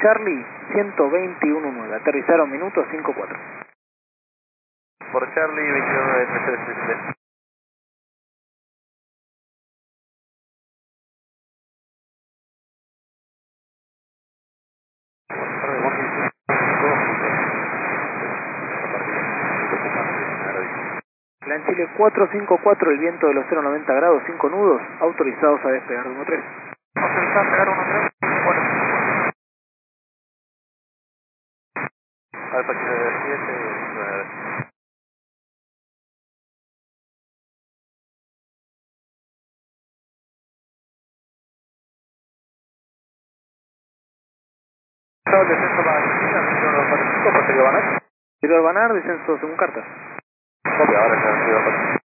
Charlie 121.9, aterrizaron minutos 5-4. Por Charlie 21.933. Plan Chile 454, el viento de los 090 grados, 5 nudos, autorizados a despegar de 1-3. Autorizados a despegar 1-3, bueno. Alfa Kilo 7, 9. Descenso para Argentina, 2145, posterior Banar. Posterior Banar, descenso según cartas. Copia, ahora ya se va a pasar.